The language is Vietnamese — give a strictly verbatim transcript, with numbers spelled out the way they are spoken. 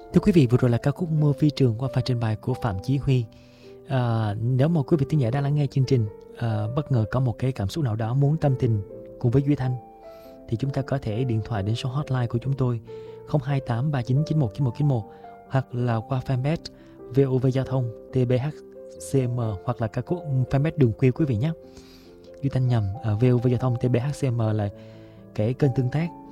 Thưa quý vị, vừa rồi là ca khúc Mưa Phi Trường qua phần trình bày của Phạm Chí Huy. À, nếu mà quý vị thính giả đang lắng nghe chương trình, à, bất ngờ có một cái cảm xúc nào đó muốn tâm tình cùng với Duy Thanh, thì chúng ta có thể điện thoại đến số hotline của chúng tôi không hai tám ba chín chín một chín một chín một, hoặc là qua fanpage vê o vê Giao thông tê bê hát xê em, hoặc là ca khúc fanpage Đường Khuya quý vị nhé. Duy Thanh nhầm, uh, vê o vê Giao thông tê bê hát xê em là cái kênh tương tác.